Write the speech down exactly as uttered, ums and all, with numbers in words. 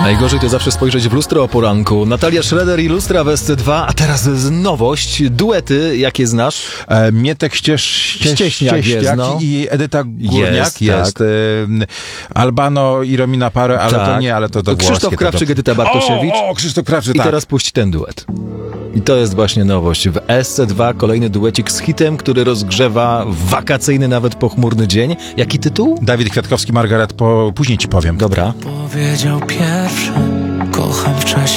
Najgorzej to zawsze spojrzeć w lustro o poranku. Natalia Schroeder i Lustra w S C dwa, a teraz nowość, duety, jakie znasz? E, Mietek Ścież, Ścież, Ścieśniak Ścieśniak jest, no. i Edyta Górniak Jest, jest. tak. E, Albano i Romina Parę, ale Tak. to nie, ale to do Krzysztof włoskie, Krawczyk, to Edyta Bartosiewicz. O, o, Krzysztof Krawczyk, I tak. teraz puść ten duet. I to jest właśnie nowość. W S C dwa kolejny duecik z hitem, który rozgrzewa wakacyjny, nawet pochmurny dzień. Jaki tytuł? Dawid Kwiatkowski, Margaret, po, później ci powiem. Dobra. Powiedział pierwszy, kocham w czasie